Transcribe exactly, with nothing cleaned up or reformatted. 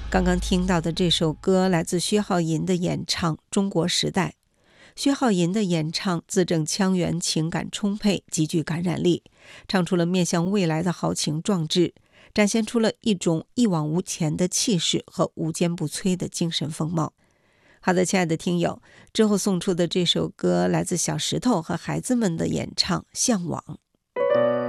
刚刚听到的这首歌来自薛浩银的演唱《中国时代》。薛浩银的演唱字正腔圆，情感充沛，极具感染力，唱出了面向未来的豪情壮志，展现出了一种一往无前的气势和无坚不摧的精神风貌。好的，亲爱的听友，之后送出的这首歌来自小石头和孩子们的演唱《向往》。